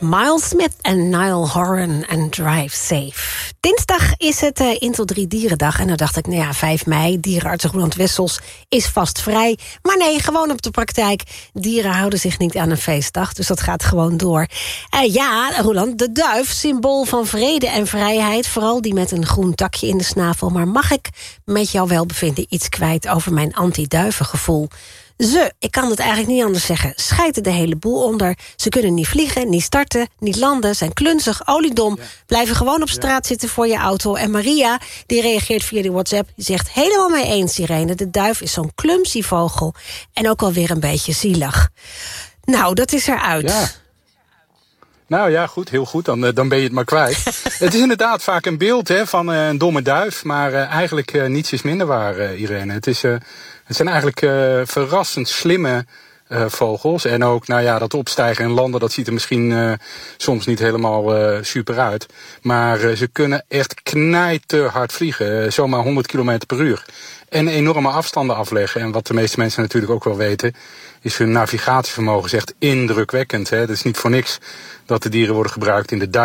Miles Smith en Niall Horan en Drive Safe. Dinsdag is het Intel 3 Dierendag. En dan dacht ik, 5 mei, dierenarts Roeland Wessels is vast vrij. Maar nee, gewoon op de praktijk. Dieren houden zich niet aan een feestdag, dus dat gaat gewoon door. Roeland, de duif, symbool van vrede en vrijheid. Vooral die met een groen takje in de snavel. Maar mag ik met jouw welbevinden iets kwijt over mijn anti-duivengevoel? Ik kan het eigenlijk niet anders zeggen, schijten de hele boel onder. Ze kunnen niet vliegen, niet starten, niet landen, zijn klunzig, oliedom. Ja. Blijven gewoon op straat zitten voor je auto. En Maria, die reageert via de WhatsApp, die zegt helemaal mee eens, Irene. De duif is zo'n clumsy vogel en ook alweer een beetje zielig. Nou, dat is eruit. Ja. Nou ja, goed, heel goed, dan ben je het maar kwijt. Het is inderdaad vaak een beeld van een domme duif, maar eigenlijk niets is minder waar, Irene. Het zijn eigenlijk verrassend slimme vogels. En ook, dat opstijgen en landen, dat ziet er misschien soms niet helemaal super uit. Maar ze kunnen echt knijterhard vliegen, zomaar 100 km per uur. En enorme afstanden afleggen. En wat de meeste mensen natuurlijk ook wel weten, is hun navigatievermogen is echt indrukwekkend. Het is niet voor niks dat de dieren worden gebruikt in de